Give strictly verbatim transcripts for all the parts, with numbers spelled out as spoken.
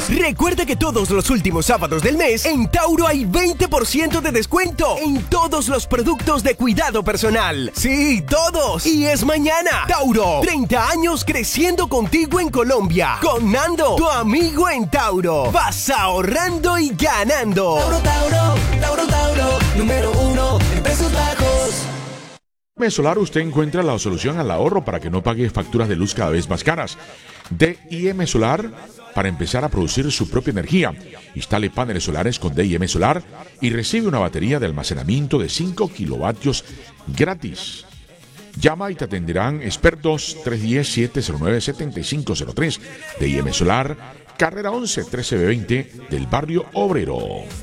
Recuerda que todos los últimos sábados del mes en Tauro hay veinte por ciento de descuento en todos los productos de cuidado personal. Sí, todos. Y es mañana. Tauro, treinta años creciendo contigo en Colombia. Con Nando, tu amigo en Tauro. Vas ahorrando y ganando. Tauro, Tauro, Tauro, Tauro, número uno en precios bajos. En I M Solar usted encuentra la solución al ahorro para que no pague facturas de luz cada vez más caras. D I M Solar, para empezar a producir su propia energía. Instale paneles solares con D I M Solar y recibe una batería de almacenamiento de cinco kilovatios gratis. Llama y te atenderán expertos tres uno cero, siete cero nueve, siete cinco cero tres. D I M Solar, carrera once, trece B veinte del barrio Obrero.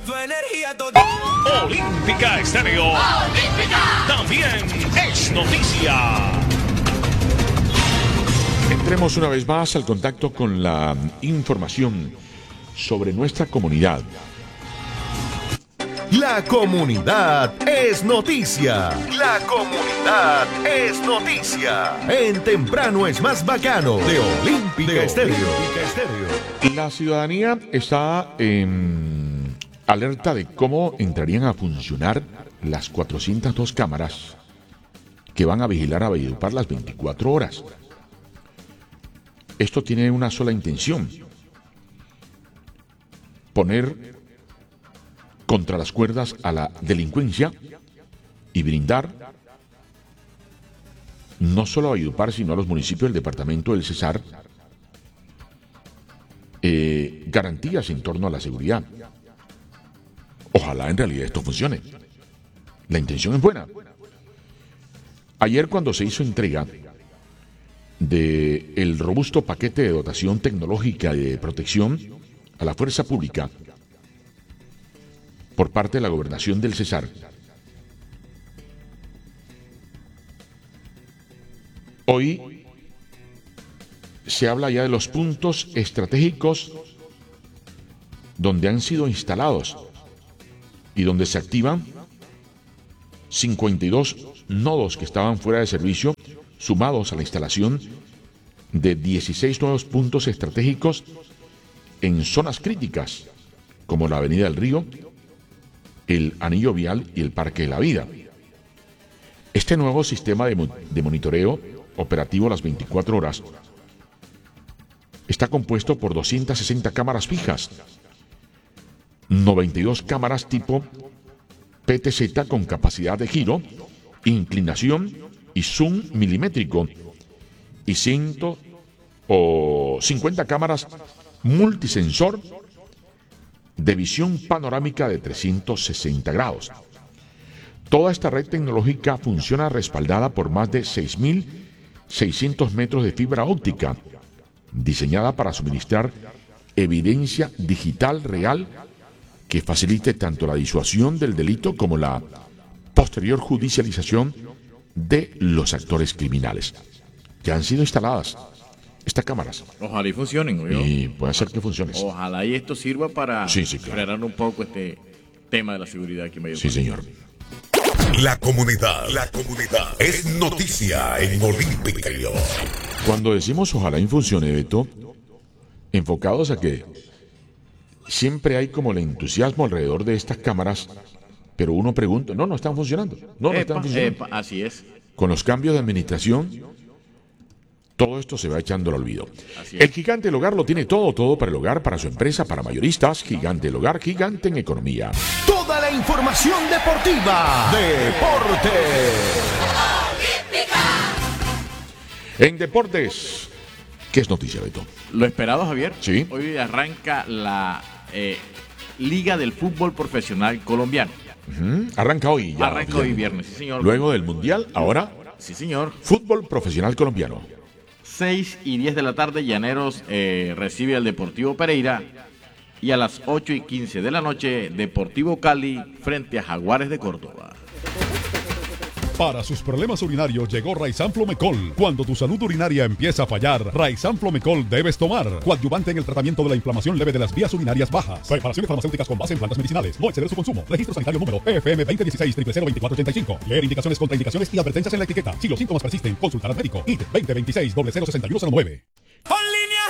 Olímpica Estéreo. Olímpica. También es noticia. Entremos una vez más al contacto con la información sobre nuestra comunidad. La comunidad es noticia. La comunidad es noticia. En Temprano es más bacano de Olímpica Estéreo. La ciudadanía está en alerta de cómo entrarían a funcionar las cuatrocientas dos cámaras que van a vigilar a Valledupar las veinticuatro horas. Esto tiene una sola intención: poner contra las cuerdas a la delincuencia y brindar no solo a Valledupar, sino a los municipios del departamento del Cesar eh, garantías en torno a la seguridad. Ojalá en realidad esto funcione. La intención es buena. Ayer, cuando se hizo entrega del robusto paquete de dotación tecnológica y de protección a la fuerza pública por parte de la gobernación del Cesar, hoy se habla ya de los puntos estratégicos donde han sido instalados y donde se activan cincuenta y dos nodos que estaban fuera de servicio, sumados a la instalación de dieciséis nuevos puntos estratégicos en zonas críticas, como la Avenida del Río, el Anillo Vial y el Parque de la Vida. Este nuevo sistema de, de monitoreo operativo las veinticuatro horas está compuesto por doscientas sesenta cámaras fijas, noventa y dos cámaras tipo P T Z con capacidad de giro, inclinación y zoom milimétrico, y ciento cincuenta cámaras multisensor de visión panorámica de trescientos sesenta grados. Toda esta red tecnológica funciona respaldada por más de seis mil seiscientos metros de fibra óptica, diseñada para suministrar evidencia digital real que facilite tanto la disuasión del delito como la posterior judicialización de los actores criminales. Ya han sido instaladas estas cámaras. Ojalá y funcionen, ¿no? Y puede ser que funcione. Ojalá y esto sirva para sí, sí, claro. frenar un poco este tema de la seguridad aquí en Valledupar. Sí, señor. La comunidad, la comunidad es noticia en Olímpica. Cuando decimos ojalá y funcione, Beto, enfocados a que siempre hay como el entusiasmo alrededor de estas cámaras, pero uno pregunta, no, no están funcionando. No, no epa, están funcionando. Epa, así es. Con los cambios de administración, todo esto se va echando al olvido. El Gigante del Hogar lo tiene todo, todo para el hogar, para su empresa, para mayoristas. Gigante del Hogar, gigante en economía. Toda la información deportiva. Deportes. En deportes, ¿qué es noticia, Beto? Lo esperado, Javier. Sí. Hoy arranca la eh, Liga del Fútbol Profesional Colombiano. Uh-huh. Arranca hoy ya. Arranca hoy viernes, sí, señor. Luego del Mundial, ahora. Sí, señor. Fútbol Profesional Colombiano. seis y diez de la tarde, Llaneros eh, recibe al Deportivo Pereira. Y a las ocho y quince de la noche, Deportivo Cali frente a Jaguares de Córdoba. Para sus problemas urinarios llegó Raizan Flomecol. Cuando tu salud urinaria empieza a fallar, Raizan Flomecol debes tomar. Coadyuvante en el tratamiento de la inflamación leve de las vías urinarias bajas. Preparaciones farmacéuticas con base en plantas medicinales. No exceder su consumo. Registro sanitario número P F M veinte dieciséis cero cero veinticuatro ochenta y cinco. Leer indicaciones, contraindicaciones y advertencias en la etiqueta. Si los síntomas persisten, consultar al médico. I D veinte veintiséis cero cero seis uno cero nueve.